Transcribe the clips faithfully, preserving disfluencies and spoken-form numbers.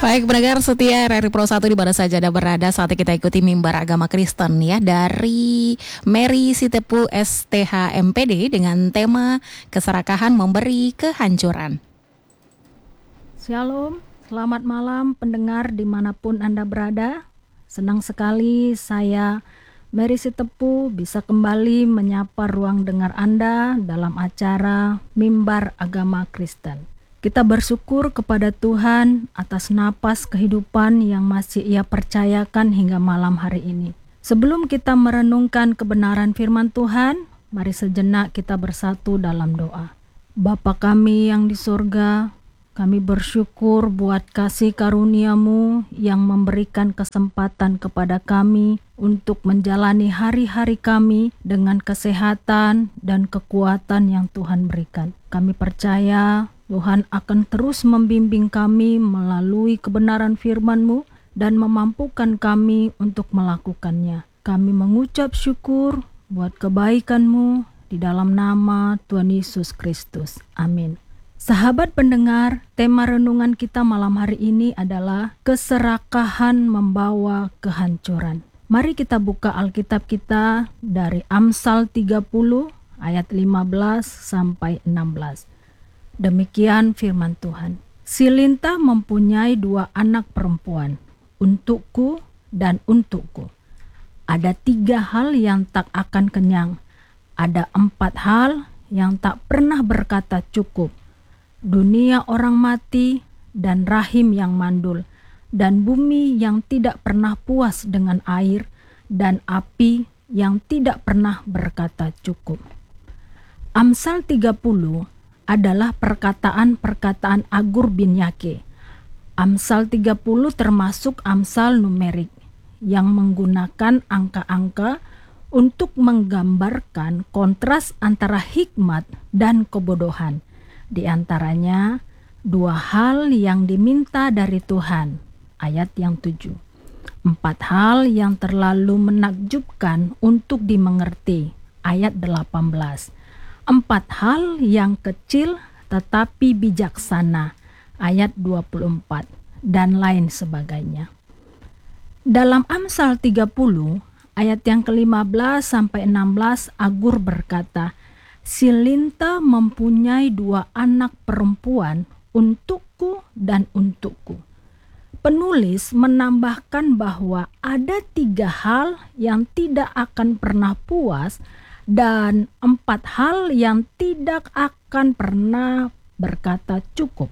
Baik, pendengar setia R R I Pro satu di mana saja Anda berada, saatnya kita ikuti mimbar agama Kristen ya dari Mary Sitepu S T H M P D dengan tema keserakahan memberi kehancuran. Shalom, selamat malam pendengar dimanapun Anda berada. Senang sekali saya Mary Sitepu bisa kembali menyapa ruang dengar Anda dalam acara Mimbar Agama Kristen. Kita bersyukur kepada Tuhan atas napas kehidupan yang masih Ia percayakan hingga malam hari ini. Sebelum kita merenungkan kebenaran firman Tuhan, mari sejenak kita bersatu dalam doa. Bapa kami yang di surga, kami bersyukur buat kasih karunia-Mu yang memberikan kesempatan kepada kami untuk menjalani hari-hari kami dengan kesehatan dan kekuatan yang Tuhan berikan. Kami percaya Tuhan akan terus membimbing kami melalui kebenaran firman-Mu dan memampukan kami untuk melakukannya. Kami mengucap syukur buat kebaikan-Mu di dalam nama Tuhan Yesus Kristus. Amin. Sahabat pendengar, tema renungan kita malam hari ini adalah keserakahan membawa kehancuran. Mari kita buka Alkitab kita dari Amsal tiga puluh ayat lima belas sampai enam belas. Demikian firman Tuhan. Si lintah mempunyai dua anak perempuan, untukku dan untukku. Ada tiga hal yang tak akan kenyang. Ada empat hal yang tak pernah berkata cukup. Dunia orang mati dan rahim yang mandul, dan bumi yang tidak pernah puas dengan air, dan api yang tidak pernah berkata cukup. Amsal tiga puluh adalah perkataan-perkataan Agur bin Yake. Amsal tiga puluh termasuk amsal numerik yang menggunakan angka-angka untuk menggambarkan kontras antara hikmat dan kebodohan. Di antaranya dua hal yang diminta dari Tuhan, ayat yang tujuh. Empat hal yang terlalu menakjubkan untuk dimengerti, ayat delapan belas. Empat hal yang kecil tetapi bijaksana, ayat dua puluh empat, dan lain sebagainya. Dalam Amsal tiga puluh, ayat yang kelima belas sampai enam belas, Agur berkata, si lintah mempunyai dua anak perempuan, untukku dan untukku. Penulis menambahkan bahwa ada tiga hal yang tidak akan pernah puas dan empat hal yang tidak akan pernah berkata cukup.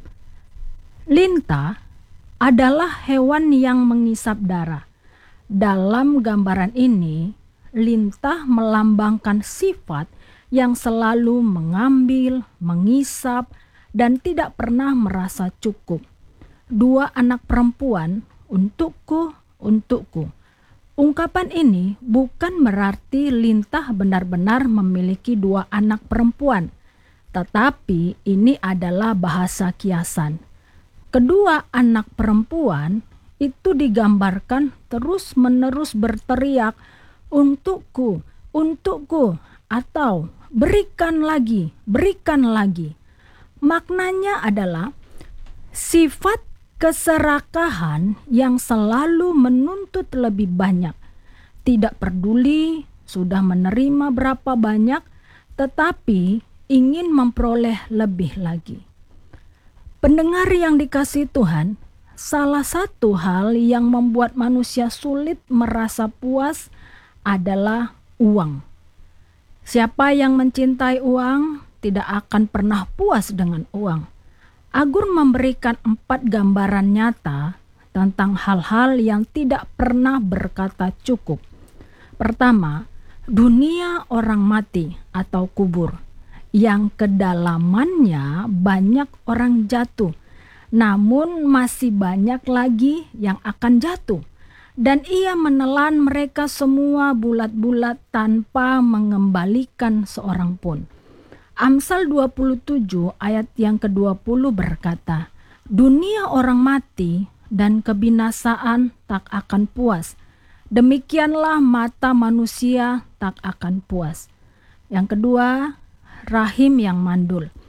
Lintah adalah hewan yang mengisap darah. Dalam gambaran ini, lintah melambangkan sifat yang selalu mengambil, mengisap, dan tidak pernah merasa cukup. Dua anak perempuan, untukku, untukku. Ungkapan ini bukan berarti lintah benar-benar memiliki dua anak perempuan, tetapi ini adalah bahasa kiasan. Kedua anak perempuan itu digambarkan terus-menerus berteriak, untukku, untukku, atau berikan lagi, berikan lagi. Maknanya adalah sifat keserakahan yang selalu menuntut lebih banyak. Tidak peduli sudah menerima berapa banyak, tetapi ingin memperoleh lebih lagi. Pendengar yang dikasihi Tuhan, salah satu hal yang membuat manusia sulit merasa puas adalah uang. Siapa yang mencintai uang tidak akan pernah puas dengan uang. Agur memberikan empat gambaran nyata tentang hal-hal yang tidak pernah berkata cukup. Pertama, dunia orang mati atau kubur, yang kedalamannya banyak orang jatuh, namun masih banyak lagi yang akan jatuh. Dan ia menelan mereka semua bulat-bulat tanpa mengembalikan seorang pun. Amsal dua puluh tujuh ayat yang kedua puluh berkata, dunia orang mati dan kebinasaan tak akan puas. Demikianlah mata manusia tak akan puas. Yang kedua, rahim yang mandul.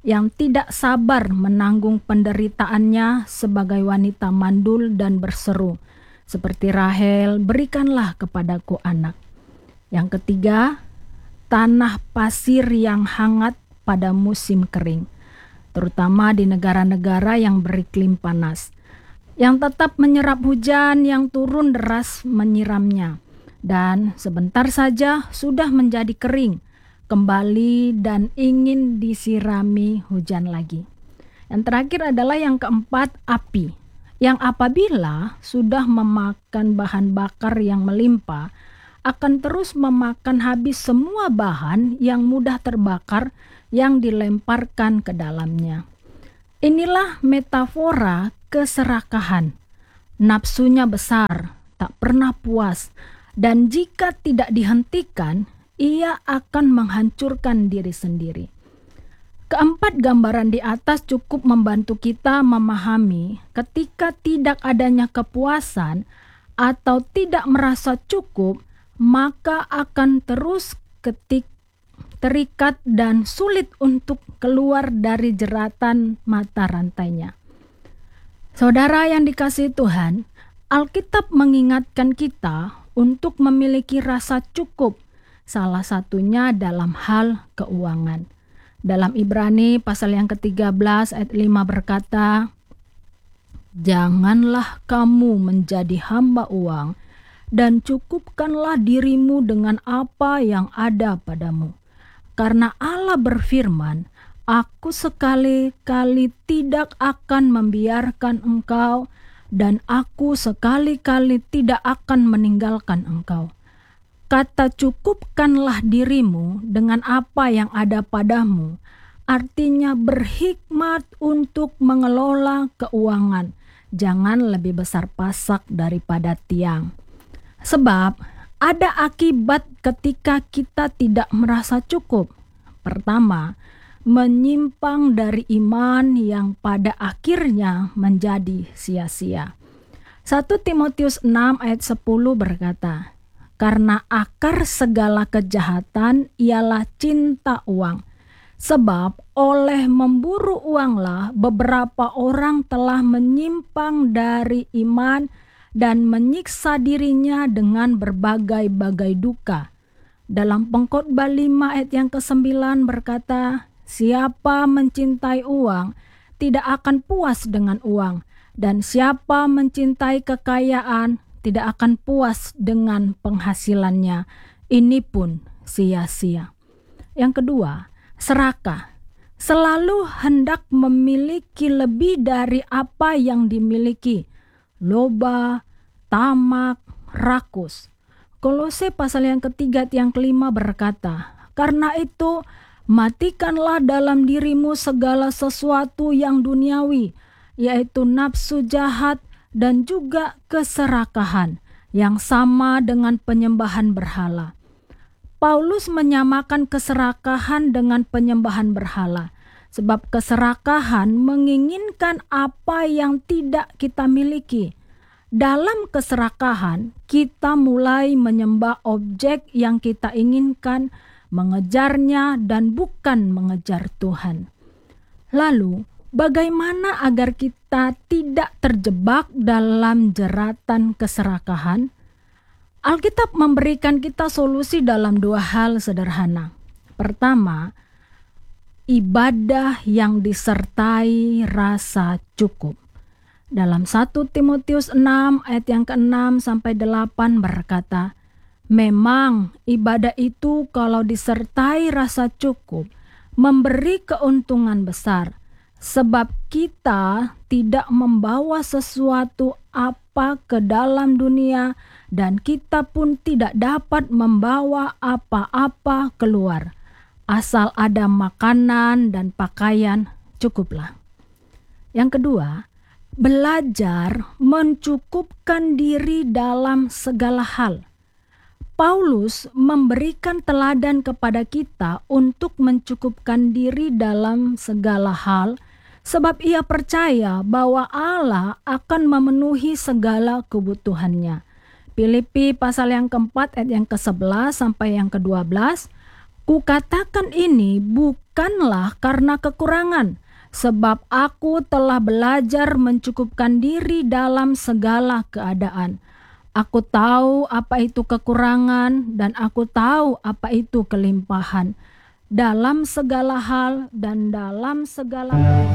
yang tidak sabar menanggung penderitaannya sebagai wanita mandul dan berseru, seperti Rahel, berikanlah kepadaku anak. Yang ketiga, tanah pasir yang hangat pada musim kering, terutama di negara-negara yang beriklim panas, yang tetap menyerap hujan yang turun deras menyiramnya, dan sebentar saja sudah menjadi kering kembali dan ingin disirami hujan lagi. Yang terakhir adalah yang keempat, api, yang apabila sudah memakan bahan bakar yang melimpah, akan terus memakan habis semua bahan yang mudah terbakar yang dilemparkan ke dalamnya. Inilah metafora keserakahan. Nafsunya besar, tak pernah puas, dan jika tidak dihentikan, ia akan menghancurkan diri sendiri. Keempat gambaran di atas cukup membantu kita memahami ketika tidak adanya kepuasan atau tidak merasa cukup, maka akan terus ketik, terikat dan sulit untuk keluar dari jeratan mata rantainya. Saudara yang dikasihi Tuhan, Alkitab mengingatkan kita untuk memiliki rasa cukup, salah satunya dalam hal keuangan. Dalam Ibrani pasal yang ketiga belas ayat lima berkata, "Janganlah kamu menjadi hamba uang, dan cukupkanlah dirimu dengan apa yang ada padamu. Karena Allah berfirman, Aku sekali-kali tidak akan membiarkan engkau, dan aku sekali-kali tidak akan meninggalkan engkau." Kata cukupkanlah dirimu dengan apa yang ada padamu, artinya berhikmat untuk mengelola keuangan. Jangan lebih besar pasak daripada tiang. Sebab ada akibat ketika kita tidak merasa cukup. Pertama, menyimpang dari iman yang pada akhirnya menjadi sia-sia. satu Timotius enam ayat sepuluh berkata, "Karena akar segala kejahatan ialah cinta uang. Sebab oleh memburu uanglah beberapa orang telah menyimpang dari iman dan menyiksa dirinya dengan berbagai-bagai duka." Dalam Pengkhotbah lima ayat yang kesembilan berkata, "Siapa mencintai uang tidak akan puas dengan uang, dan siapa mencintai kekayaan tidak akan puas dengan penghasilannya. Ini pun sia-sia." Yang kedua, serakah. Selalu hendak memiliki lebih dari apa yang dimiliki. Loba, tamak, rakus. Kolose pasal yang ketiga yang kelima berkata, "Karena itu matikanlah dalam dirimu segala sesuatu yang duniawi, yaitu nafsu jahat dan juga keserakahan yang sama dengan penyembahan berhala." Paulus menyamakan keserakahan dengan penyembahan berhala, sebab keserakahan menginginkan apa yang tidak kita miliki. Dalam keserakahan, kita mulai menyembah objek yang kita inginkan, mengejarnya dan bukan mengejar Tuhan. Lalu, bagaimana agar kita tidak terjebak dalam jeratan keserakahan? Alkitab memberikan kita solusi dalam dua hal sederhana. Pertama, ibadah yang disertai rasa cukup. Dalam satu Timotius enam ayat yang keenam sampai delapan berkata, "Memang ibadah itu kalau disertai rasa cukup memberi keuntungan besar, sebab kita tidak membawa sesuatu apa ke dalam dunia, dan kita pun tidak dapat membawa apa-apa keluar. Asal ada makanan dan pakaian, cukuplah." Yang kedua, belajar mencukupkan diri dalam segala hal. Paulus memberikan teladan kepada kita untuk mencukupkan diri dalam segala hal, sebab ia percaya bahwa Allah akan memenuhi segala kebutuhannya. Filipi pasal yang keempat ayat yang kesebelas sampai yang kedua belas, Kukatakan ini bukanlah karena kekurangan, sebab aku telah belajar mencukupkan diri dalam segala keadaan. Aku tahu apa itu kekurangan dan aku tahu apa itu kelimpahan. Dalam segala hal dan dalam segala